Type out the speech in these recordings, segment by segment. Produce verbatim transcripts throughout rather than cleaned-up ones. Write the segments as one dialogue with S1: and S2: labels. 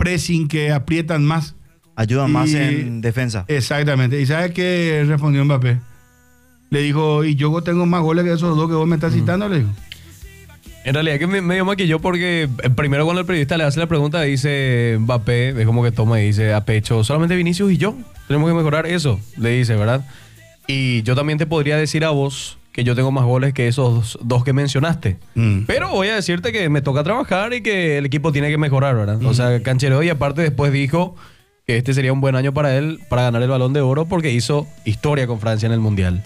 S1: pressing, que aprietan más.
S2: Ayudan
S1: Y-
S2: más en defensa.
S1: Exactamente. ¿Y sabes qué respondió Mbappé? Le dijo, y yo tengo más goles que esos dos que vos me estás citando, le dijo.
S3: En realidad que me, me dio más que yo porque eh, primero cuando el periodista le hace la pregunta dice Mbappé, es como que toma y dice a pecho, solamente Vinicius y yo, tenemos que mejorar eso, le dice, ¿verdad? Y yo también te podría decir a vos que yo tengo más goles que esos dos que mencionaste.
S1: Mm.
S3: Pero voy a decirte que me toca trabajar y que el equipo tiene que mejorar, ¿verdad? O sea, Cancheroy aparte después dijo que este sería un buen año para él para ganar el Balón de Oro porque hizo historia con Francia en el Mundial.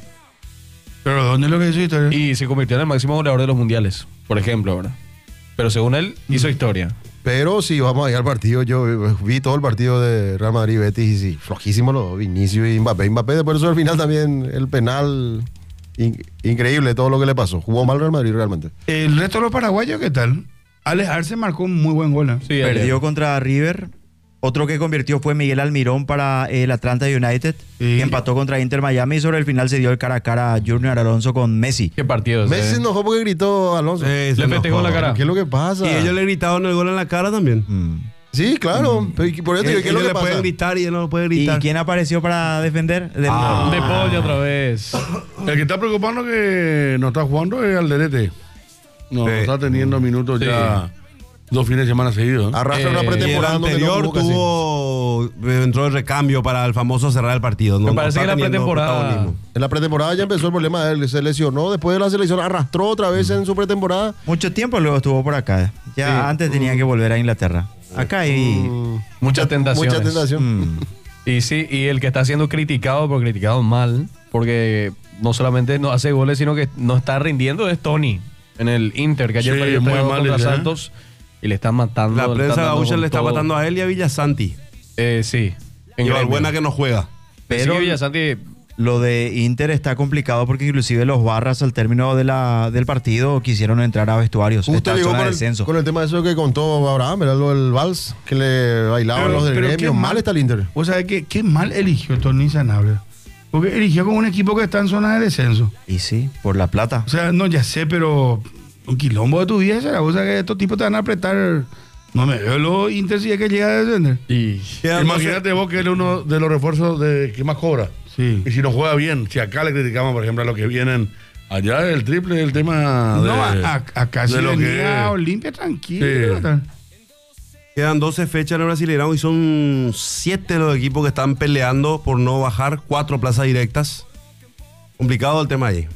S1: Pero ¿dónde es lo que hizo historia?
S3: Y se convirtió en el máximo goleador de los mundiales, por ejemplo, ¿verdad? Pero según él, hizo historia.
S4: Pero si vamos a ir al partido, yo vi todo el partido de Real Madrid-Betis y sí, flojísimo los dos, Vinicius y Mbappé. Mbappé, después de eso al final también el penal, in- increíble todo lo que le pasó. Jugó mal Real Madrid realmente.
S1: El resto de los paraguayos, ¿qué tal? Alex Arce marcó un muy buen gol. ¿eh?
S3: Sí,
S2: Perdió contra River. Otro que convirtió fue Miguel Almirón para el Atlanta United,
S1: Sí.
S2: que empató contra Inter Miami y sobre el final se dio el cara a cara a Junior Alonso con Messi.
S3: ¿Qué partido ese?
S4: Messi se enojó porque gritó Alonso.
S5: Eh, se
S3: Le festejó
S5: enojó.
S3: la cara.
S4: ¿Qué es lo que pasa?
S5: Y ellos le gritaron el gol en la cara también.
S2: Mm.
S4: Sí, claro. Pero ¿y por eso,
S5: Ellos
S4: ¿qué es lo que
S5: le
S4: pasa?
S5: pueden gritar y él no lo puede
S2: ¿Y
S5: gritar.
S2: quién apareció para defender? De-
S5: Ah.
S3: De pollo otra vez.
S6: El que está preocupando que no está jugando es Alderete. No,
S5: Sí.
S6: no está teniendo minutos ya dos fines de semana seguidos. ¿eh?
S4: Arrastra
S3: Eh,
S4: una
S5: Y el
S4: pretemporada donde no
S5: anterior
S4: jugó casi.
S5: tuvo, entró el recambio para el famoso cerrar el partido. No,
S3: Me
S5: no
S3: parece
S5: está
S3: que la
S5: teniendo
S3: pretemporada-
S5: protagonismo.
S4: En la pretemporada ya empezó el problema de él. Se lesionó después de la selección, arrastró otra vez en su pretemporada.
S2: Mucho tiempo luego estuvo por acá. Ya
S3: Sí.
S2: antes tenía que volver a Inglaterra. Acá hay...
S4: Mm,
S3: Muchas tentaciones.
S4: Mucha tentación.
S2: Mm.
S3: Y sí, y el que está siendo criticado, pero criticado mal, porque no solamente no hace goles, sino que no está rindiendo, es Tony en el Inter, que ayer
S6: Sí,
S3: perdió
S6: muy
S3: tres
S6: mal
S3: contra
S6: ese, ¿eh?
S3: Santos y le están matando.
S5: La
S3: le
S5: prensa
S3: están dando
S5: gaucha
S3: con
S5: le está
S3: todo.
S5: matando a él y a Villasanti.
S3: Eh, sí. En
S5: Y
S3: Gremio.
S5: buena que no juega.
S3: Pero
S2: Pero-
S3: Villasanti,
S2: Lo de Inter está complicado porque inclusive los barras al término de la, del partido quisieron entrar a vestuarios.
S4: Justo
S2: Está en
S4: llegó
S2: zona
S4: con
S2: de
S4: el,
S2: descenso.
S4: con el tema de eso que contó Abraham, ¿verdad? Lo del vals, que le bailaban
S1: Pero-
S4: los del
S1: pero
S4: gremio.
S1: qué
S4: Mal
S1: mal.
S4: está el Inter.
S1: Vos sabés que qué mal eligió Tony Sanabria. Porque eligió con un equipo que está en zona de descenso.
S2: Y sí, por la plata.
S1: O sea, no, ya sé, pero un quilombo de tu vida será. O sea, que estos tipos te van a apretar. No me veo los Inter si es que llega a descender.
S3: y
S6: Imagínate vos que él es uno de los refuerzos de que más cobra.
S1: Sí.
S6: Y si no juega bien, si acá le criticamos, por ejemplo, a los que vienen, allá el triple, el tema de,
S1: No, a- a- acá sí
S6: de lo que
S1: venía
S6: es.
S1: Olimpia tranquilo.
S6: Sí.
S1: tal.
S5: Quedan doce fechas en el Brasileirão y son siete los equipos que están peleando por no bajar, cuatro plazas directas. Complicado el tema ahí.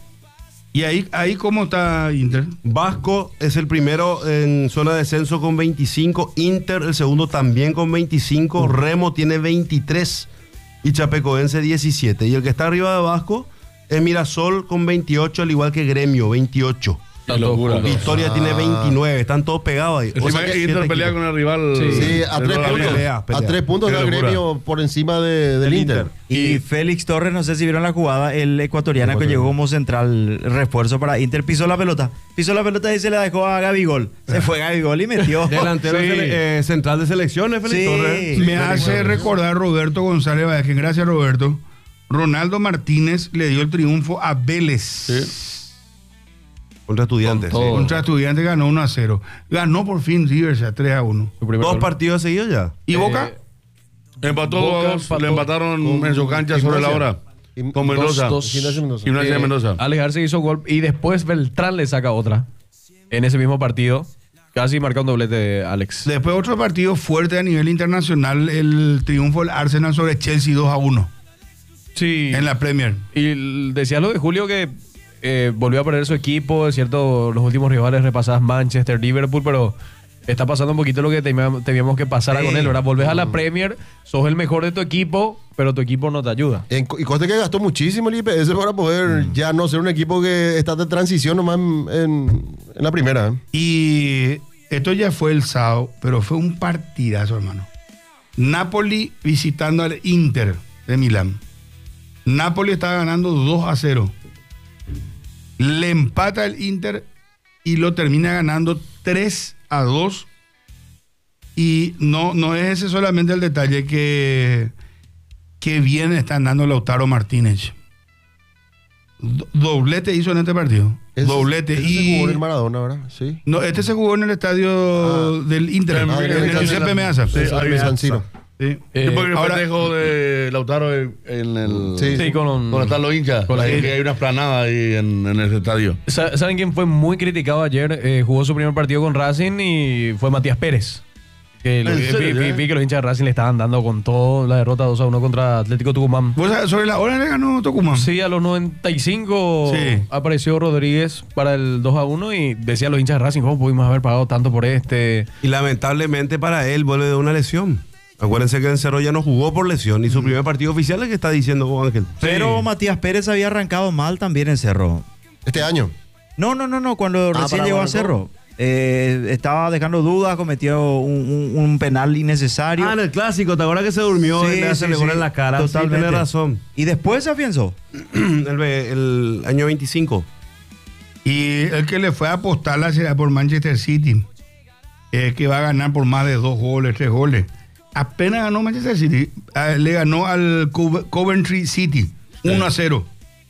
S1: Y ahí, ahí cómo está Inter.
S5: Vasco es el primero en zona de descenso con veinticinco, Inter el segundo también con veinticinco, Remo tiene veintitrés y Chapecoense diecisiete. Y el que está arriba de Vasco es Mirasol con veintiocho, al igual que Gremio, veintiocho.
S3: Qué locura.
S5: Victoria tiene veintinueve, están todos pegados ahí.
S6: Encima
S5: O sea que
S6: que Inter
S5: siete
S6: pelea
S5: equipos.
S6: con el rival.
S3: Sí.
S4: Sí, a
S6: de
S4: tres
S6: toda la
S4: puntos.
S6: vida.
S5: Pelea, pelea.
S4: A tres puntos
S6: Qué
S4: está el
S6: locura.
S4: gremio por encima de- del
S5: El
S4: Inter.
S5: Inter.
S2: Y Félix Torres, no sé si vieron la jugada, el ecuatoriano que llegó como central refuerzo para Inter, pisó la pelota. Pisó la pelota y se la dejó a Gabigol. Se fue Gabigol y metió.
S5: Delantero
S3: Sí.
S5: sele- eh, central de selecciones, Félix
S2: Sí.
S5: Torres.
S1: Me hace recordar Roberto González Vázquez. Gracias, Roberto. Ronaldo Martínez le dio el triunfo a Vélez.
S6: Sí.
S5: Contra estudiantes.
S3: Con todo.
S5: sí.
S1: Contra Estudiantes ganó uno a cero. Ganó por fin River, o sea, tres a uno.
S3: su primer
S5: Dos
S3: gol.
S5: partidos seguidos ya.
S1: ¿Y Boca?
S3: Eh,
S6: Empató
S3: Boca
S6: dos,
S3: empató
S6: le empataron
S4: con
S6: en su cancha sobre la hora.
S4: Gimnasia.
S6: Con Mendoza.
S3: Dos, dos.
S4: Gimnasia Mendoza.
S6: Gimnasia
S3: Eh,
S6: Mendoza.
S3: Alex Arce hizo gol y después Beltrán le saca otra en ese mismo partido. Casi marca un doblete de Alex.
S1: Después otro partido fuerte a nivel internacional, el triunfo del Arsenal sobre Chelsea dos a uno
S3: Sí.
S1: en la Premier.
S3: Y l- decía lo de Julio que eh, volvió a perder su equipo, es cierto, los últimos rivales repasadas Manchester, Liverpool, pero está pasando un poquito lo que temíamos, temíamos que pasara
S2: Sí.
S3: con él, ¿verdad? Volvés a la Premier, sos el mejor de tu equipo, pero tu equipo no te ayuda.
S4: En- y conste que gastó muchísimo el I P S para poder ya no ser un equipo que está de transición nomás en, en- en la primera. ¿eh?
S1: Y esto ya fue el sábado, pero fue un partidazo, hermano. Napoli visitando al Inter de Milán. Napoli estaba ganando dos a cero. Le empata el Inter y lo termina ganando tres a dos. Y no, no es ese solamente el detalle que, que bien están dando Lautaro Martínez. Do- doblete hizo en este partido.
S4: Ese-
S1: doblete.
S4: ese se
S1: y
S4: jugó en el Maradona, ¿verdad? Sí.
S1: No, este se jugó en el estadio del Inter,
S6: Ah,
S1: en
S6: en
S1: el
S6: el
S1: Giuseppe Meazza.
S6: Sí,
S1: Sí.
S6: ahí
S4: San Siro.
S1: Sí.
S6: Sí, porque el
S1: Ahora-
S6: festejo de Lautaro en en el.
S4: Sí,
S3: Sí, con,
S6: Donde están los hinchas.
S3: Con la-
S6: Ahí que hay una esplanada ahí en, en ese estadio.
S3: Sa- ¿Saben quién fue muy criticado ayer? Eh, jugó su primer partido con Racing y fue Matías Pérez. Que lo-
S6: ¿En
S3: vi,
S6: serio,
S3: vi-
S6: eh?
S3: vi que los hinchas de Racing le estaban dando con todo la derrota dos a uno contra Atlético Tucumán.
S1: ¿Vos sabés, sobre la hora le ganó Tucumán?
S3: Sí, a los noventa y cinco
S1: Sí.
S3: apareció Rodríguez para el dos a uno y decían los hinchas de Racing, ¿cómo pudimos haber pagado tanto por este?
S5: Y lamentablemente para él vuelve de una lesión. Acuérdense que en Cerro ya no jugó por lesión y su primer partido oficial es que está diciendo Juan Ángel.
S2: Pero Matías Pérez había arrancado mal también en Cerro.
S4: Este año.
S2: No, no, no, no, cuando
S4: Ah,
S2: recién
S4: para
S2: llegó a
S4: Barranco.
S2: Cerro. Eh, estaba dejando dudas, cometió un, un- un penal innecesario.
S5: Ah, en el clásico, ¿te acuerdas que se durmió
S2: Sí,
S5: y le hace
S2: sí,
S5: le gol
S2: sí,
S5: en la cara?
S2: totalmente.
S5: Sí, tenés razón.
S2: Y después se afianzó.
S5: el, ve- el año veinticinco.
S1: Y el que le fue a apostarla será por Manchester City, eh, que va a ganar por más de dos goles, tres goles. Apenas ganó Manchester City, eh, le ganó al Co- Coventry City, uno a cero.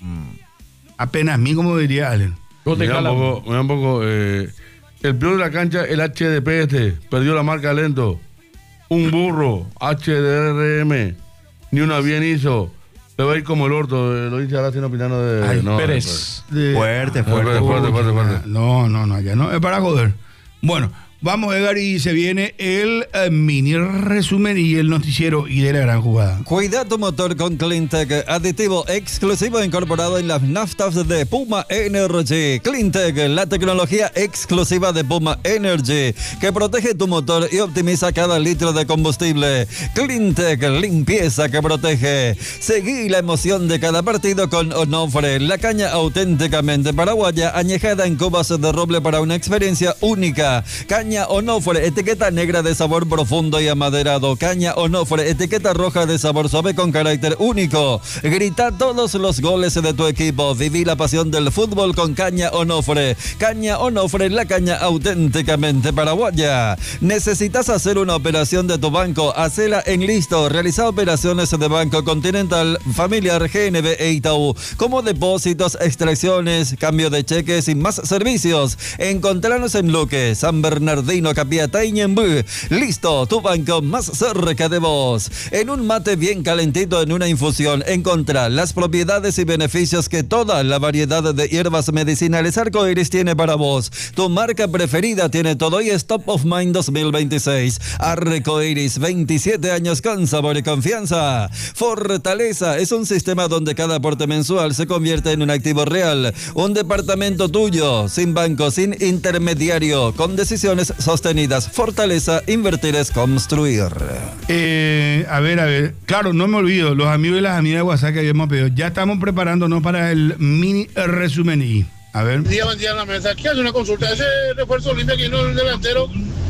S1: Apenas a mí, como diría Allen.
S3: ¿Cómo te
S6: Mira un
S3: cala?
S6: poco, mira un poco eh, el peor de la cancha, el H D P este, perdió la marca lento. Un burro, H D R M, ni una bien hizo. Le va a ir como el orto, eh, lo dice ahora sin opinando de
S1: Ay,
S6: no,
S3: Pérez.
S1: De-
S2: Fuerte,
S6: Fuerte,
S2: fuerte.
S6: fuerte, fuerte, fuerte.
S1: No, no, no, ya no, es para joder. Bueno, vamos, Edgar, y se viene el eh, mini resumen y el noticiero y de la gran jugada.
S7: Cuida tu motor con Cleantech, aditivo exclusivo incorporado en las naftas de Puma Energy. Cleantech, la tecnología exclusiva de Puma Energy que protege tu motor y optimiza cada litro de combustible. Cleantech, limpieza que protege. Seguí la emoción de cada partido con Onofre, la caña auténticamente paraguaya añejada en cubas de roble para una experiencia única. Caña Onofre, etiqueta negra de sabor profundo y amaderado. Caña Onofre, etiqueta roja de sabor suave con carácter único. Grita todos los goles de tu equipo. Viví la pasión del fútbol con Caña Onofre. Caña Onofre, la caña auténticamente paraguaya. ¿Necesitas hacer una operación de tu banco? Hacela en Listo. Realiza operaciones de Banco Continental, Familiar, G N B e Itaú, como depósitos, extracciones, cambio de cheques y más servicios. Encontranos en Luque, San Bernardino, Capiatá y Ñemby. Listo, tu banco más cerca de vos. En un mate bien calentito, en una infusión, encontrá las propiedades y beneficios que toda la variedad de hierbas medicinales Arcoiris tiene para vos. Tu marca preferida tiene todo y es Top of Mind dos mil veintiséis. Arcoiris, veintisiete años con sabor y confianza. Fortaleza es un sistema donde cada aporte mensual se convierte en un activo real. Un departamento tuyo, sin banco, sin intermediario, con decisiones sostenidas. Fortaleza, invertir es construir.
S1: Eh, a ver, a ver. Claro, no me olvido, los amigos y las amigas de WhatsApp que habíamos pedido. Ya estamos preparándonos para el mini resumen y. A ver.
S8: Día buen día en la mesa. ¿Qué hace una consulta? Ese refuerzo Olimpia que vino el delantero,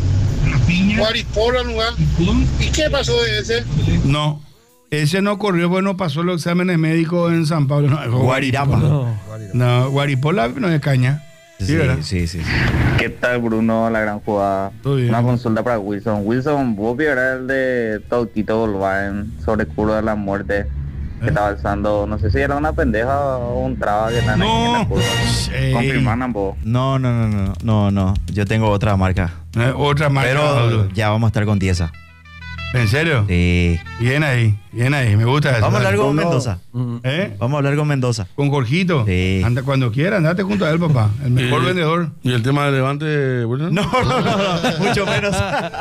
S8: Guaripola, lugar. ¿Y qué pasó de ese?
S1: No. Ese no corrió porque no pasó los exámenes médicos en San Pablo. No,
S2: Guarirapa.
S3: No.
S1: No, Guaripola no es caña. Sí,
S2: Sí,
S1: ¿verdad?
S2: sí, sí.
S9: ¿Qué tal, Bruno? La gran jugada.
S1: Todo bien.
S9: Una consulta para Wilson. Wilson, vos era el de Tautito Volván sobre el curro de la muerte que
S1: ¿Eh?
S9: estaba alzando. No sé si era una pendeja o un traba que están ahí en la
S1: No.
S9: curva.
S1: Ey.
S9: Confirman vos.
S2: No, no, no, no, no, no. Yo tengo otra marca.
S1: Eh, Otra marca.
S2: Pero
S1: Pablo.
S2: ya vamos a estar con Tiesa.
S1: ¿En serio?
S2: Sí.
S1: Bien ahí, bien ahí. Me gusta eso.
S2: Vamos a hablar
S1: Dale.
S2: con Mendoza.
S1: ¿Eh?
S2: Vamos a hablar con Mendoza.
S1: Con Jorgito.
S2: Sí.
S1: Anda cuando quiera, andate junto a él, papá. El mejor
S6: Y-
S1: vendedor.
S6: ¿Y el tema del Levante, Wilson?
S2: No, no, no, no, mucho menos.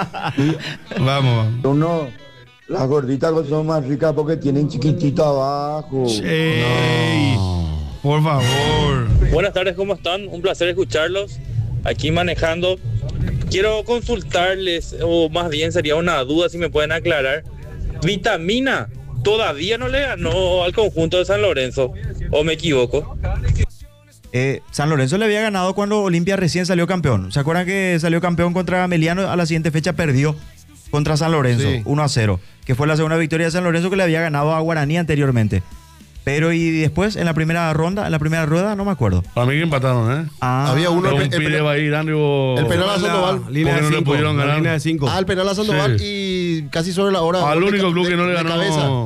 S1: Vamos, vamos.
S10: Uno, las gorditas son más ricas porque tienen chiquitito abajo.
S1: Ey, por favor.
S11: Buenas tardes, ¿cómo están? Un placer escucharlos. Aquí manejando. Quiero consultarles, o más bien sería una duda si me pueden aclarar. ¿Vitamina todavía no le ganó al conjunto de San Lorenzo? ¿O me equivoco?
S2: Eh, San Lorenzo le había ganado cuando Olimpia recién salió campeón. ¿Se acuerdan que salió campeón contra Meliano? A la siguiente fecha perdió contra San Lorenzo,
S4: Sí.
S2: uno a cero. Que fue la segunda victoria de San Lorenzo que le había ganado a Guaraní anteriormente. Pero y después, en la primera ronda, en la primera rueda, no me acuerdo.
S6: Para mí que empataron, ¿eh?
S2: Ah,
S4: Había uno-
S6: Pero
S4: el-
S6: un
S4: el-
S6: pide va a ir, Andrew.
S4: el penal a
S5: La
S4: Sandoval.
S5: línea
S6: Porque
S5: de
S6: no le
S5: cinco,
S6: pudieron
S5: la
S6: ganar.
S5: línea de cinco.
S4: Ah, el penal a Sandoval
S6: Sí.
S4: y casi sobre la hora.
S6: Al
S4: gol de
S6: único
S4: ca-
S6: club que
S4: de-
S6: no le
S4: de
S6: ganó.
S4: cabeza.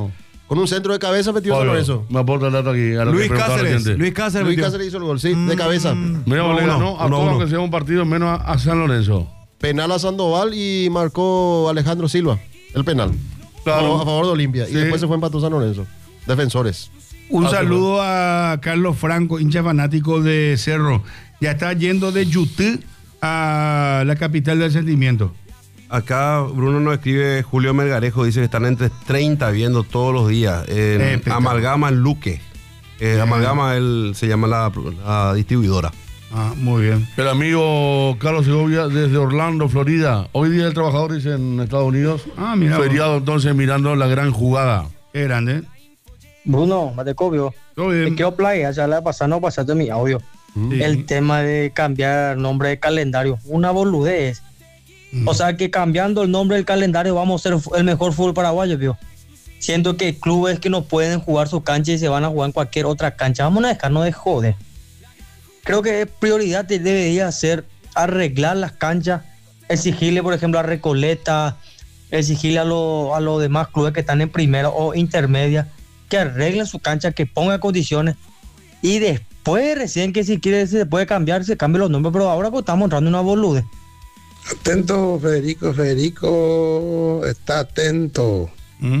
S4: Con un centro de cabeza metió San
S6: Pablo,
S4: Lorenzo.
S6: me aporta el dato aquí. a lo que
S5: Luis
S6: preguntaba la
S5: Cáceres.
S6: gente.
S5: Luis Cáceres.
S4: Luis
S5: metió.
S4: Cáceres hizo el gol, sí, de cabeza.
S6: Mira,
S5: Uno,
S6: le ganó
S5: uno,
S6: a
S5: uno,
S6: todo
S5: uno.
S6: que sea un partido menos a, a San Lorenzo.
S4: Penal a Sandoval y marcó Alejandro Silva, el penal.
S6: Claro.
S4: A favor de Olimpia.
S6: Sí.
S4: Y después se fue empató San Lorenzo. Defensores.
S1: Un
S6: Ah,
S1: saludo a Carlos Franco, hincha fanático de Cerro. Ya está yendo de Yutú a la capital del sentimiento.
S5: Acá Bruno nos escribe, Julio Melgarejo dice que están entre treinta viendo todos los días. En
S1: Espectacular.
S5: Amalgama Luque. Eh, Amalgama él, se llama la, la distribuidora.
S1: Ah, muy bien.
S6: El amigo Carlos Segovia desde Orlando, Florida. Hoy día el trabajador dice en Estados Unidos.
S1: Ah, mira.
S6: Feriado entonces mirando la gran jugada.
S1: Qué grande.
S12: Bruno, Matecobio,
S1: Todo bien.
S12: te quiero playa, ya la pasada no pasaste mi audio.
S1: Sí.
S12: El tema de cambiar nombre de calendario, una boludez.
S1: Mm.
S12: O sea que cambiando el nombre del calendario vamos a ser el mejor fútbol paraguayo, vio. Siento que clubes que no pueden jugar su cancha y se van a jugar en cualquier otra cancha, vamos a dejarnos de joder. Creo que prioridad de- debería ser arreglar las canchas, exigirle, por ejemplo, a Recoleta, exigirle a los a los demás clubes que están en primera o intermedia, que arreglen su cancha, que pongan condiciones y después recién que si quiere se puede cambiar, se cambien los nombres, pero ahora pues estamos entrando en una bolude.
S10: Atento, Federico, Federico, está atento.
S1: ¿Mm?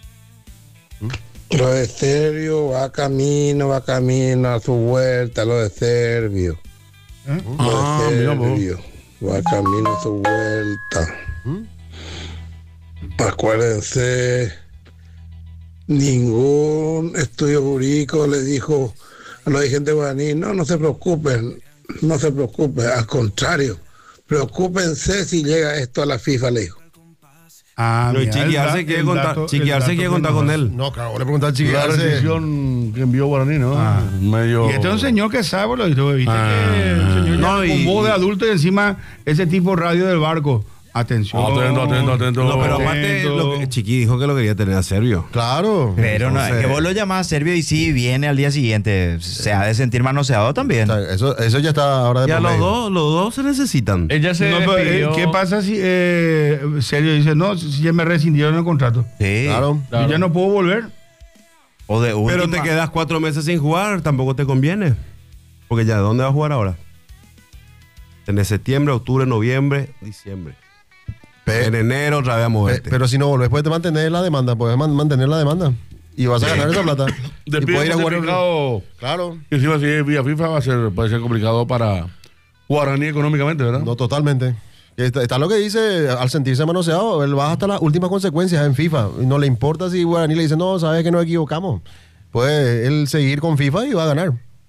S10: Lo de Servio va camino, va camino a su vuelta, lo de Servio.
S1: ¿Eh?
S10: Lo
S6: Ah,
S10: de
S6: mira vos.
S10: Servio va camino a su vuelta. Acuérdense, ningún estudio jurídico le dijo a los dirigentes guaraníes, no, no se preocupen, no se preocupen, al contrario, preocúpense si llega esto a la FIFA, le dijo.
S1: Ah,
S5: No, y
S1: mira,
S5: Chiqui
S1: el
S5: Arce
S1: da-
S5: quiere
S1: el
S5: contar,
S1: dato-
S5: Chiqui
S1: el
S5: Arce
S1: dato
S5: quiere
S1: que
S5: contar
S1: nos-
S5: con él.
S4: No, claro, le pregunté al Chiqui
S6: La
S4: Arce.
S6: decisión que envió Guaraní, ¿no?
S1: Ah.
S6: Medio.
S1: Y este es un señor que sabe, lo viste, viste
S6: Ah.
S1: que el señor
S5: No,
S1: ya
S5: y-
S1: con voz de adulto y encima ese tipo radio del barco. Atención.
S6: Atento, atento, atento.
S5: No, pero aparte,
S1: Atento.
S5: lo que- Chiqui dijo que lo quería tener a Servio.
S4: Claro.
S2: Pero no,
S5: Entonces-
S2: es que vos lo llamás serbio y sí viene al día siguiente. Se ha de sentir manoseado también.
S4: O sea, eso, eso ya está ahora de
S5: Ya
S4: por
S5: los
S4: medio.
S5: dos, los dos se necesitan.
S3: Ella se
S1: No, pero, eh,
S3: despidió.
S1: ¿qué pasa si eh, Sergio dice, no, si ya me rescindieron el contrato?
S2: Sí.
S4: Claro.
S1: Yo ya no puedo volver.
S2: O de
S5: Pero
S2: última.
S5: te quedas cuatro meses sin jugar, tampoco te conviene. Porque ya, ¿dónde vas a jugar ahora? En septiembre, octubre, noviembre, diciembre.
S4: Pe-
S5: En enero otra vez a
S4: pe-
S5: moverte.
S4: pero si no volvés, puedes mantener la demanda. Puedes man- mantener la demanda. Y vas a ganar esa plata. y
S6: Después
S4: puedes ir a jugar.
S6: complicado.
S4: Claro.
S6: Que si va a seguir vía FIFA va a ser, puede ser complicado para Guaraní económicamente, ¿verdad?
S4: No, totalmente. Está, está lo que dice, al sentirse manoseado, él va hasta las últimas consecuencias en FIFA. Y no le importa si Guaraní le dice, no, sabes que nos equivocamos. Puede él seguir con FIFA y va a ganar.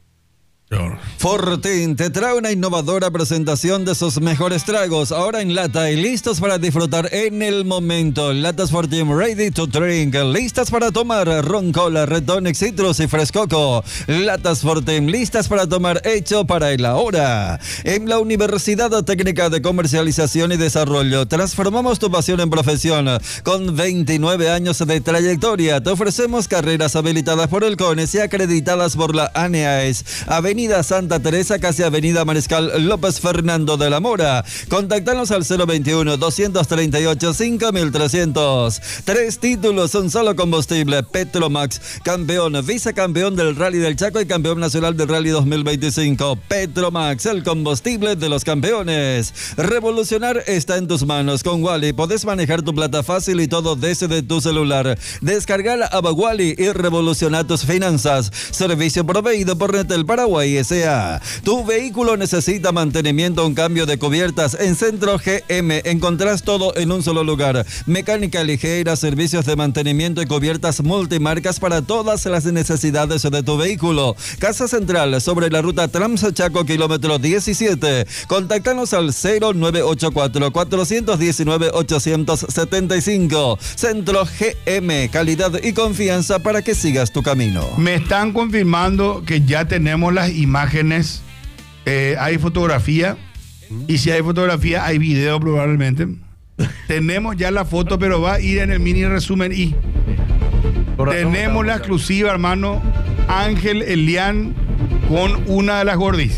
S7: Fortín te trae una innovadora presentación de sus mejores tragos, ahora en lata y listos para disfrutar en el momento. Latas Fortín ready to drink, listas para tomar, ron, cola, red tonic, citrus y frescoco. Latas Fortín listas para tomar, hecho para el ahora. En la Universidad Técnica de Comercialización y Desarrollo transformamos tu pasión en profesión. Con veintinueve años de trayectoria te ofrecemos carreras habilitadas por el CONES y acreditadas por la ANEAES. Avenida Santa Teresa, casi Avenida Mariscal López Fernando de la Mora. Contactanos al cero veintiuno, doscientos treinta y ocho, cinco mil trescientos. Tres títulos, un solo combustible. Petromax, campeón, vicecampeón del Rally del Chaco y campeón nacional del Rally dos mil veinticinco. Petromax, el combustible de los campeones. Revolucionar está en tus manos. Con Wally podés manejar tu plata fácil y todo desde tu celular. Descarga la app Wally y revoluciona tus finanzas. Servicio proveído por Netel Paraguay S A. Tu vehículo necesita mantenimiento, un cambio de cubiertas. En Centro G M encontrás todo en un solo lugar. Mecánica ligera, servicios de mantenimiento y cubiertas multimarcas para todas las necesidades de tu vehículo. Casa Central sobre la ruta Trams Chaco, kilómetro diecisiete. Contáctanos al cero nueve ocho cuatro, cuatro uno nueve, ocho siete cinco. Centro G M, calidad y confianza para que sigas tu camino.
S1: Me están confirmando que ya tenemos las imágenes, eh, hay fotografía, y si hay fotografía hay video probablemente. Tenemos ya la foto, pero va a ir en el mini resumen y tenemos la exclusiva, hermano, Ángel Elián con una de las gordis.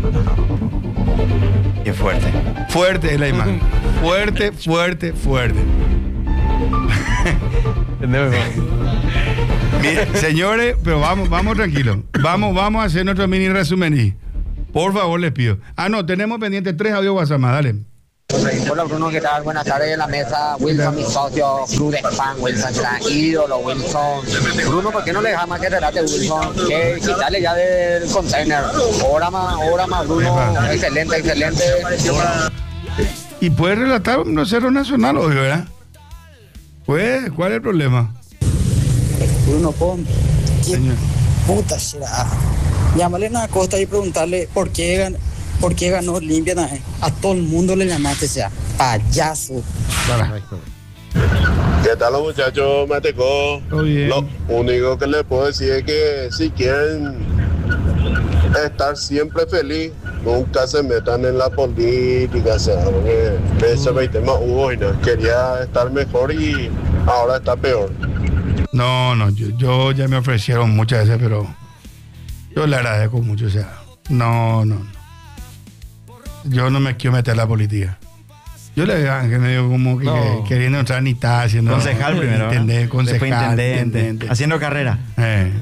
S2: Qué fuerte.
S1: Fuerte es la imagen. Fuerte, fuerte, fuerte. Bien, señores, pero vamos, vamos tranquilos. Vamos, vamos a hacer nuestro mini resumen y por favor les pido. Ah, no, tenemos pendientes tres audio WhatsApp más, dale.
S13: Hola Bruno, ¿qué tal? Buenas tardes en la mesa. Wilson, mi socio, club de fan, Wilson, gran ídolo, Wilson. Bruno, ¿por qué no le dejas más que relate, Wilson? Que quitarle ya del container. Hora más, hora más, Bruno. Excelente, excelente.
S1: Y puede relatar un cerro nacional hoy, ¿verdad? Pues, ¿cuál es el problema?
S14: Bruno, pon. ¿Qué puta será? Llámale a Costa y preguntarle por qué ganó. ¿Por qué ganó Olimpia? A todo el mundo le llamaste, sea payaso.
S8: ¿Qué tal los muchachos? Mateco. Lo único que les puedo decir es que si quieren estar siempre feliz, nunca se metan en la política, o sea, porque ese veinte más hubo y no quería estar mejor y ahora está peor.
S1: No, no, yo, yo ya me ofrecieron muchas veces, pero yo le agradezco mucho, o sea, no, no, no. Yo no me quiero meter en la política. Yo le digo que me digo como que, no. que queriendo entrar ni está haciendo.
S2: Concejal
S1: no,
S2: primero.
S1: Intendente, concejal.
S2: Intendente,
S1: intendente.
S2: Haciendo carrera.
S1: Eh.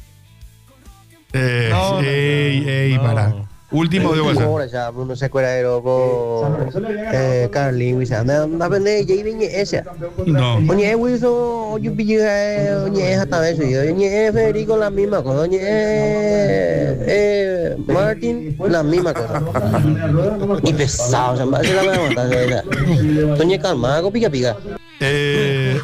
S1: Eh,
S2: no,
S1: ey, ey,
S2: no.
S1: para. Último de WhatsApp.
S15: Ahora ya, Bruno se acuerda de loco. Eh, Carlin, Wilson. Me aprende ya y viene ese.
S1: No.
S15: Oye, Wilson, yo pillo, oye, hasta vez yo. Oye, Federico, la misma cosa. Oye, eh, Martín, la misma cosa. Y pesado, se me hace la mano. Oye, calma, pica, pica.
S1: Eh,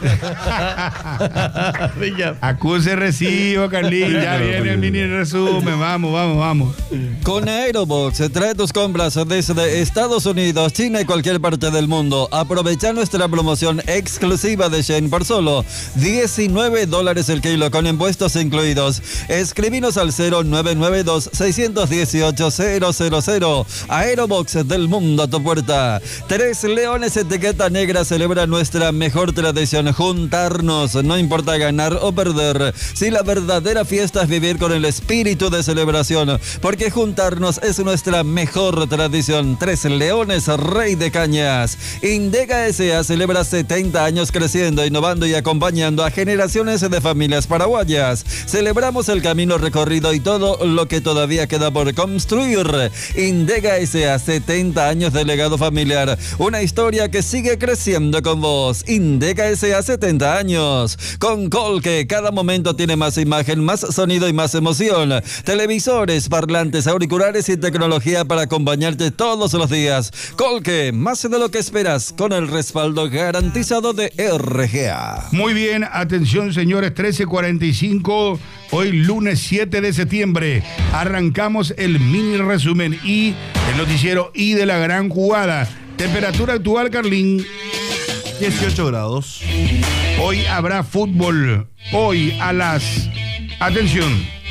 S1: acuse recibo, Carlín. Ya viene el mini resumen. Vamos, vamos, vamos.
S7: Con Aerobox, trae tus compras desde Estados Unidos, China y cualquier parte del mundo. Aprovecha nuestra promoción exclusiva de Shein por solo diecinueve dólares el kilo con impuestos incluidos. Escribinos al cero nueve nueve dos, seis uno ocho, cero cero cero. Aerobox del mundo a tu puerta. Tres Leones Etiqueta Negra celebra nuestra mejor tradición, juntarnos, no importa ganar o perder. Si la verdadera fiesta es vivir con el espíritu de celebración, porque juntarnos es nuestra mejor tradición. Tres Leones, Rey de Cañas. Indega S A celebra setenta años creciendo, innovando y acompañando a generaciones de familias paraguayas. Celebramos el camino recorrido y todo lo que todavía queda por construir. Indega S A, setenta años de legado familiar. Una historia que sigue creciendo con vos. Indega S A, setenta años. Con Colque, cada momento tiene más imagen, más sonido y más emoción. Televisores, parlantes, auriculares y tecnología para acompañarte todos los días. Colque, más de lo que esperas, con el respaldo garantizado de R G A.
S1: Muy bien, atención señores, trece cuarenta y cinco, hoy lunes siete de septiembre, arrancamos el mini resumen y el noticiero y de la gran jugada. Temperatura actual, Carlín.
S5: dieciocho grados.
S1: Hoy habrá fútbol. Hoy a las, atención,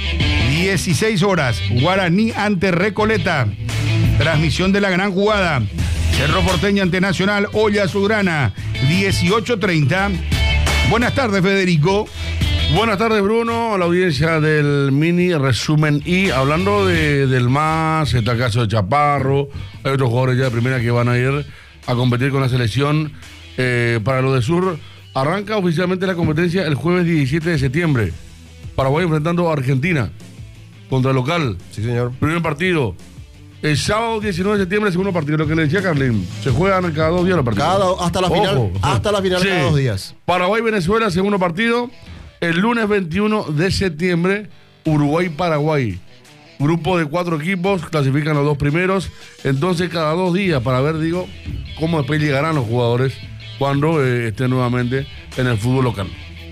S1: dieciséis horas, Guaraní ante Recoleta. Transmisión de la gran jugada. Cerro Porteño ante Nacional, Olla Azulgrana, dieciocho treinta. Buenas tardes, Federico.
S6: Buenas tardes, Bruno, a la audiencia del mini resumen. Y hablando de, del M A S, está el caso de Chaparro, hay otros jugadores ya de primera que van a ir a competir con la selección. Eh, para lo de Sur, arranca oficialmente la competencia el jueves diecisiete de septiembre. Paraguay enfrentando a Argentina contra el local.
S4: Sí, señor.
S6: Primer partido. El sábado diecinueve de septiembre, segundo partido. Lo que le decía Carlín, se juegan cada dos días los partidos.
S4: Cada, hasta la
S6: Ojo.
S4: final, hasta la final
S6: Sí.
S4: cada dos días.
S6: Paraguay-Venezuela, segundo partido. El lunes veintiuno de septiembre, Uruguay-Paraguay. Grupo de cuatro equipos, clasifican los dos primeros. Entonces, cada dos días, para ver, digo, cómo después llegarán los jugadores cuando eh, estén nuevamente en el fútbol local.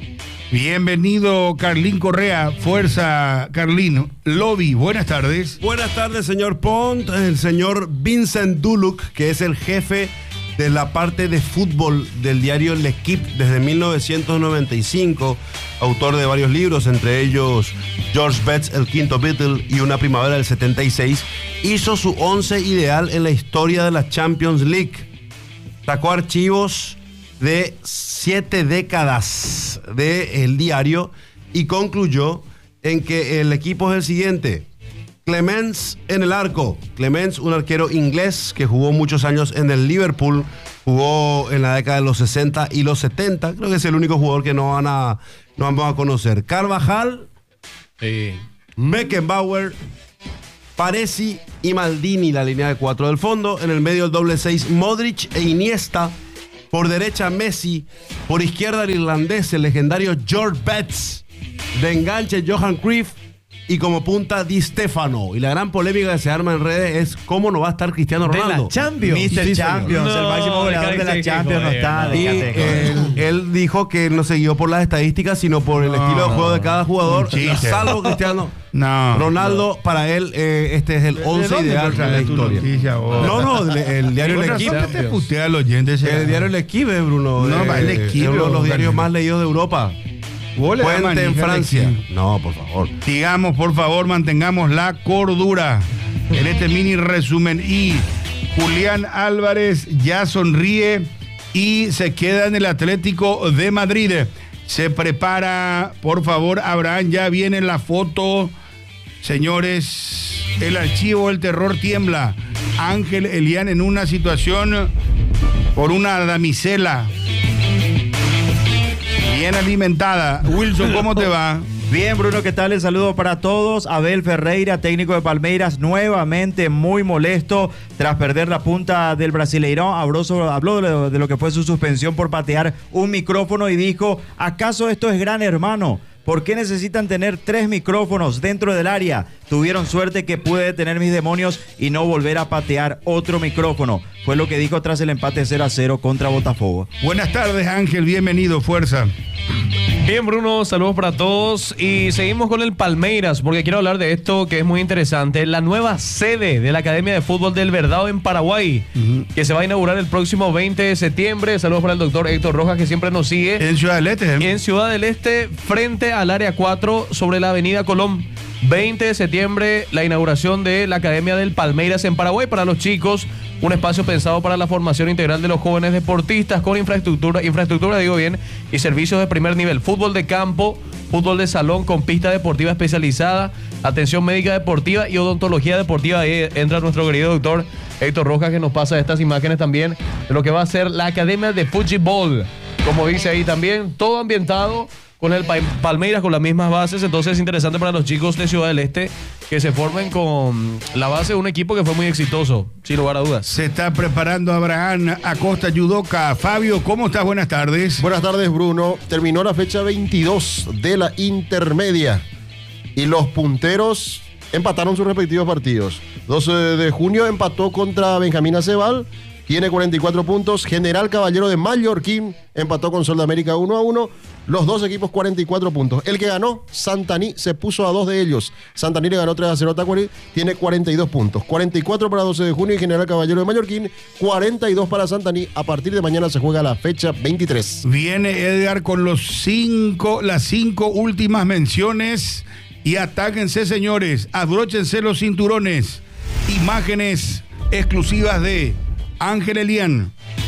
S1: Bienvenido, Carlín Correa. Fuerza, Carlín. Lobby, buenas tardes.
S5: Buenas tardes, señor Pont. El señor Vincent Duluc, que es el jefe de la parte de fútbol del diario L'Equipe desde mil novecientos noventa y cinco, autor de varios libros, entre ellos George Betts, El Quinto Beatle y Una Primavera del setenta y seis, hizo su once ideal en la historia de la Champions League. Sacó archivos de siete décadas del diario y concluyó en que el equipo es el siguiente. Clemens en el arco. Clemens, un arquero inglés que jugó muchos años en el Liverpool, jugó en la década de los sesenta y los setenta. Creo que es el único jugador que no gana nos vamos a conocer. Carvajal,
S3: Sí.
S5: Beckenbauer, Paresi y Maldini, la línea de cuatro del fondo. En el medio el doble seis, Modric e Iniesta. Por derecha Messi, por izquierda el irlandés, el legendario George Betts. De enganche Johan Cruyff y como punta Di Stefano. Y la gran polémica que se arma en redes es cómo no va a estar Cristiano
S2: De la
S5: Ronaldo.
S2: Champions. mister
S5: Sí, señor.
S2: Champions, el máximo goleador de la Champions no está.
S5: Y
S2: déjate, joder.
S5: él, él dijo que no se guió por las estadísticas, sino por el
S1: No.
S5: estilo de juego de cada jugador.
S1: Un chiste.
S5: Salvo Cristiano
S1: No.
S5: Ronaldo, para él, eh, este es el once
S1: dónde
S5: ideal
S1: otra
S5: de la
S1: vez tu
S5: historia.
S1: noticia, vos?
S5: No, no, el, el diario El
S1: Con razón
S5: Equipo.
S1: que te putea al oyente ese.
S5: El diario El Equipo, Bruno.
S1: No,
S5: eh,
S1: va, El Equipo,
S5: es uno de los diarios
S1: Daniel.
S5: más leídos de Europa.
S1: Vos le das
S5: Fuente en
S1: manija al
S5: Francia.
S1: Equipo.
S5: No, por favor.
S1: Sigamos, por favor, mantengamos la cordura en este mini resumen. Y Julián Álvarez ya sonríe y se queda en el Atlético de Madrid. Se prepara, por favor, Abraham, ya viene la foto. Señores, el archivo del terror tiembla. Ángel Elián en una situación por una damisela bien alimentada. Wilson, ¿cómo te va?
S2: Bien, Bruno, ¿qué tal? El saludo para todos. Abel Ferreira, técnico de Palmeiras, nuevamente muy molesto tras perder la punta del Brasileirão. Habló, sobre- habló de, lo, de lo que fue su suspensión por patear un micrófono y dijo, ¿acaso esto es Gran Hermano? ¿Por qué necesitan tener tres micrófonos dentro del área? Tuvieron suerte que pude detener mis demonios y no volver a patear otro micrófono. Fue lo que dijo tras el empate cero a cero contra Botafogo.
S1: Buenas tardes, Ángel, bienvenido, fuerza.
S3: Bien, Bruno, saludos para todos y seguimos con el Palmeiras porque quiero hablar de esto que es muy interesante, la nueva sede de la Academia de Fútbol del Verdao en Paraguay, uh-huh. que se va a inaugurar el próximo veinte de septiembre. Saludos para el doctor Héctor Rojas que siempre nos sigue.
S1: En Ciudad del Este. ¿eh?
S3: En Ciudad del Este, frente al área cuatro sobre la avenida Colón. veinte de septiembre, la inauguración de la Academia del Palmeiras en Paraguay para los chicos. Un espacio pensado para la formación integral de los jóvenes deportistas con infraestructura, infraestructura digo bien, y servicios de primer nivel. Fútbol de campo, fútbol de salón con pista deportiva especializada, atención médica deportiva y odontología deportiva. Ahí entra nuestro querido doctor Héctor Rojas que nos pasa estas imágenes también de lo que va a ser la Academia de Fútbol. Como dice ahí también, todo ambientado con el Palmeiras, con las mismas bases. Entonces es interesante para los chicos de Ciudad del Este que se formen con la base de un equipo que fue muy exitoso, sin lugar a dudas.
S1: Se está preparando Abraham Acosta Yudoka. Fabio, ¿cómo estás? Buenas tardes.
S4: Buenas tardes, Bruno. Terminó la fecha veintidós de la intermedia y los punteros empataron sus respectivos partidos. doce de junio empató contra Benjamín Acebal, tiene cuarenta y cuatro puntos. General Caballero de Mallorquín empató con Sol de América uno a uno. Los dos equipos cuarenta y cuatro puntos. El que ganó, Santaní, se puso a dos de ellos. Santaní le ganó tres a cero a Tacuarí, tiene cuarenta y dos puntos. cuarenta y cuatro para doce de junio y General Caballero de Mallorquín, cuarenta y dos para Santaní. A partir de mañana se juega la fecha veintitrés.
S1: Viene Edgar con los cinco, las cinco últimas menciones y atáquense, señores. Abróchense los cinturones. Imágenes exclusivas de Ángel Elián.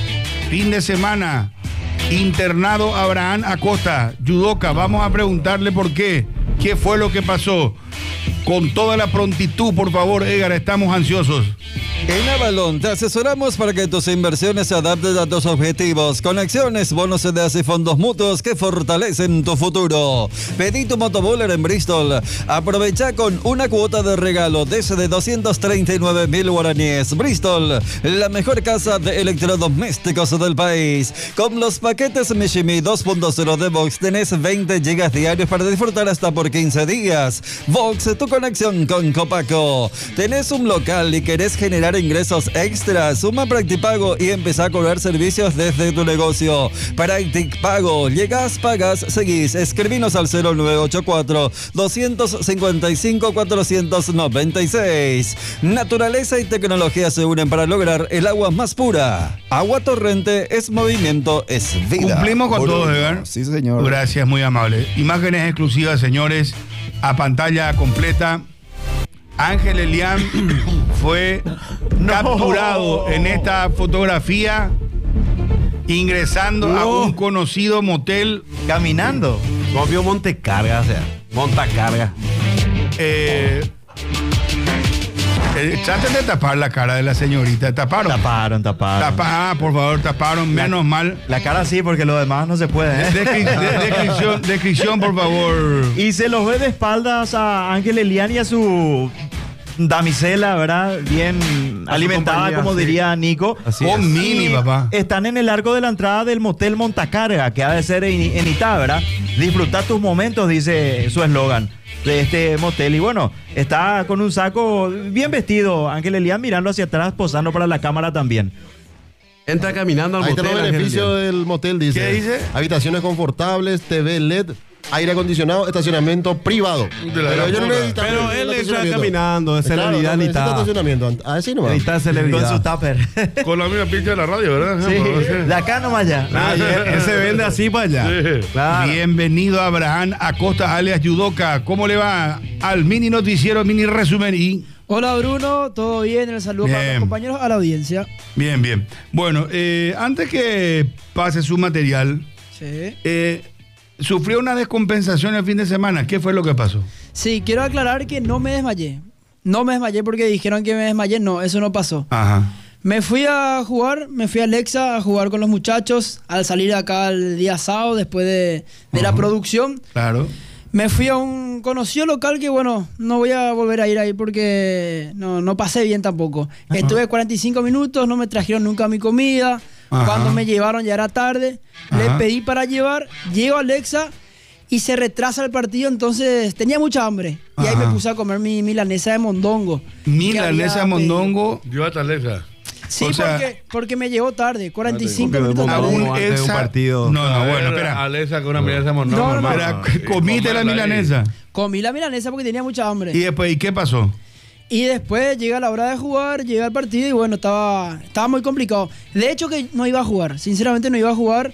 S1: Fin de semana. Internado Abraham Acosta, Yudoka. Vamos a preguntarle por qué. ¿Qué fue lo que pasó? Con toda la prontitud, por favor, Edgar, estamos ansiosos.
S7: En Avalon te asesoramos para que tus inversiones se adapten a tus objetivos. Conexiones, bonos C D S y fondos mutuos que fortalecen tu futuro. Pedí tu motobúler en Bristol. Aprovecha con una cuota de regalo desde doscientos treinta y nueve mil guaraníes. Bristol, la mejor casa de electrodomésticos del país. Con los paquetes Mishimi dos punto cero de Vox tenés veinte gigas diarios para disfrutar hasta por quince días. Vox, tu conexión con Copaco. ¿Tenés un local y querés generar ingresos extras? Suma Practipago y empezá a cobrar servicios desde tu negocio. Practipago. Llegás, pagas, seguís. Escribinos al cero nueve ocho cuatro, dos cinco cinco, cuatro nueve seis. Naturaleza y tecnología se unen para lograr el agua más pura. Agua Torrente es movimiento, es vida.
S1: Cumplimos con
S7: Por
S1: todo,
S7: uno.
S1: Edgar.
S7: Sí, señor.
S1: Gracias, muy amable. Imágenes exclusivas, señores, a pantalla completa. Ángel Elián fue no. capturado en esta fotografía ingresando no. a un conocido motel.
S2: Caminando.
S5: Obvio Montecarga, o sea, Montacarga.
S1: Eh, Eh, traten de tapar la cara de la señorita. ¿Taparon?
S2: Taparon, taparon.
S1: Tapa, ah, por favor, taparon. Menos mal.
S2: La cara sí, porque lo demás no se puede. ¿eh?
S1: Descri- de- descripción, descripción, por favor.
S2: Y se los ve de espaldas a Ángel Elian y a su damisela, ¿verdad? Bien
S5: A su
S2: alimentada,
S5: compañía,
S2: como
S5: sí.
S2: diría Nico.
S5: Así
S1: Con
S5: es.
S1: mini,
S2: Y
S1: papá.
S2: Están en el arco de la entrada del motel Montacarga, que ha de ser en, en Itá, ¿verdad? Disfrutar tus momentos, dice su eslogan de este motel. Y bueno, está con un saco bien vestido, Ángel Elian, mirando hacia atrás, posando para la cámara también.
S5: Entra caminando al
S4: Ahí están
S5: motel.
S4: los
S5: Ángel
S4: beneficios
S5: Elian.
S4: del motel, dice.
S1: ¿Qué dice?
S4: Habitaciones confortables, T V L E D, aire acondicionado, estacionamiento privado.
S6: De la
S4: Pero
S6: gran
S4: ellos no
S6: puta.
S4: necesitan
S5: Pero
S4: el
S5: él entra
S4: estacionamiento.
S5: caminando, es
S4: Claro,
S5: celebridad
S4: no
S5: ni
S4: necesita
S5: está.
S4: estacionamiento. Así nomás.
S5: Ahí está
S2: Con su
S5: celebridad.
S2: tupper.
S6: Con la misma pincha de la radio, ¿verdad?
S2: Sí,
S6: Por- sí.
S2: de acá nomás ya.
S5: Ah, y él, él se vende así para allá.
S6: Sí.
S5: Claro.
S1: Bienvenido a Abraham Acosta, alias Yudoka. ¿Cómo le va al mini noticiero, mini resumen? Y
S16: Hola Bruno, todo bien, el saludo para
S1: Bien.
S16: los compañeros a la audiencia.
S1: bien, bien. Bueno, eh, antes que pase su material,
S16: Sí.
S1: eh, sufrió una descompensación el fin de semana. ¿Qué fue lo que pasó?
S16: Sí, quiero aclarar que no me desmayé. No me desmayé porque dijeron que me desmayé, no, eso no pasó.
S1: Ajá.
S16: Me fui a jugar, me fui a Alexa a jugar con los muchachos al salir acá el día sábado después de, de la producción.
S1: Claro.
S16: Me fui a un conocido local que, bueno, no voy a volver a ir ahí porque no, no pasé bien tampoco. Estuve cuarenta y cinco minutos, no me trajeron nunca mi comida.
S1: Ajá.
S16: Cuando me llevaron ya era tarde. Le
S1: Ajá.
S16: pedí para llevar, llego a Alexa y se retrasa el partido, entonces tenía mucha hambre. Y ahí
S1: Ajá.
S16: me puse a comer mi milanesa de mondongo. que
S1: Milanesa
S16: había pedido.
S1: mondongo.
S6: Yo hasta Alexa.
S16: Sí,
S1: O sea-
S16: porque, porque me llegó tarde, cuarenta y cinco
S5: Porque
S16: minutos
S5: mondongo
S16: tarde.
S1: Aún
S5: antes de un
S1: esa-
S5: partido.
S1: No, no,
S6: A ver,
S1: bueno, espera.
S6: Alexa con una milanesa mondongo.
S16: No, no, no.
S6: hermano.
S1: Espera, comiste la
S6: Comerla ahí.
S1: milanesa.
S16: Comí la milanesa porque tenía mucha hambre.
S1: Y después, ¿y qué pasó?
S16: Y después llega la hora de jugar, llega el partido y bueno, estaba, estaba muy complicado. De hecho que no iba a jugar, sinceramente no iba a jugar.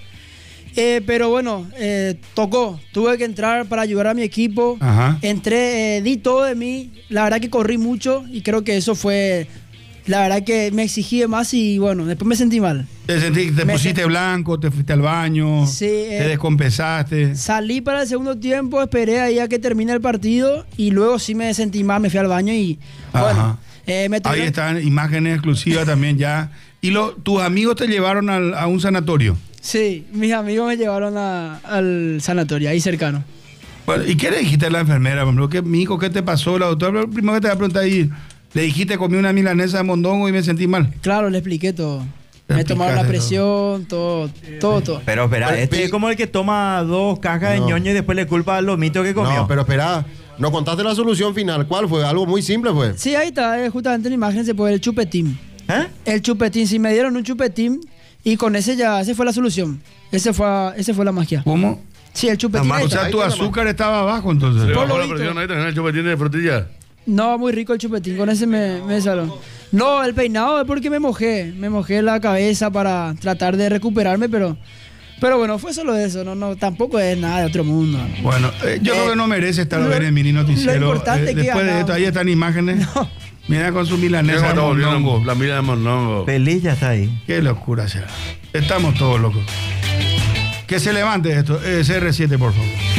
S16: Eh, pero bueno, eh, tocó. Tuve que entrar para ayudar a mi equipo.
S1: Ajá.
S16: Entré, eh, di todo de mí. La verdad que corrí mucho y creo que eso fue... La verdad que me exigí de más y bueno, después me sentí mal.
S1: Te, sentí- te
S16: Me-
S1: pusiste blanco, te fuiste al baño,
S16: Sí,
S1: te
S16: eh,
S1: descompensaste.
S16: Salí para el segundo tiempo, esperé ahí a que termine el partido y luego sí me sentí mal, me fui al baño y
S1: Ajá.
S16: bueno, eh, me
S1: Ahí
S16: tuvieron-
S1: están imágenes exclusivas también ya. ¿Y lo, tus amigos te llevaron al- a un sanatorio?
S16: Sí, mis amigos me llevaron a- al sanatorio, ahí cercano.
S1: Bueno, ¿y qué le dijiste a la enfermera? Por ejemplo? ¿Qué, mi hijo, ¿qué te pasó? La doctora, lo primero que te va a preguntar ahí, le dijiste comí una milanesa de mondongo y me sentí mal.
S16: Claro, le expliqué todo.
S1: Le
S16: Me tomaron la
S1: explicaste
S16: presión, todo, todo, todo.
S2: Pero espera, este es como el que toma dos cajas de
S4: No.
S2: ñoño y después le culpa al lomito que comió.
S4: No, pero espera, nos contaste la solución final. ¿Cuál fue? Algo muy simple fue.
S16: Sí, ahí está, eh, justamente en la imagen se puede ver el chupetín.
S2: ¿Eh?
S16: El chupetín, si me dieron un chupetín y con ese ya, esa fue la solución. Ese fue, ese fue la magia.
S1: ¿Cómo?
S16: Sí, el chupetín. ahí
S1: O
S16: está.
S1: sea, tu azúcar estaba abajo entonces.
S6: Le
S16: Por
S6: bajó
S16: lo
S6: la
S16: visto.
S6: presión ahí, tenés el chupetín de frutilla.
S16: No, muy rico el chupetín, con ese me, me saló. No, el peinado es porque me mojé, me mojé la cabeza para tratar de recuperarme, pero, pero bueno, fue solo eso, no, no, tampoco es nada de otro mundo.
S1: Bueno, eh, yo
S16: Eh,
S1: creo que no merece estar
S16: lo-
S1: en el mini noticiero.
S16: lo importante es que
S1: después de
S16: ganamos.
S1: esto, ahí están imágenes. Mira con su milanesa de
S6: Está volviendo
S1: mondongo.
S6: La mila de mondongo.
S2: Feliz ya está ahí.
S1: Qué locura será. Estamos todos locos. Que se levante esto. Eh, C R siete, por favor.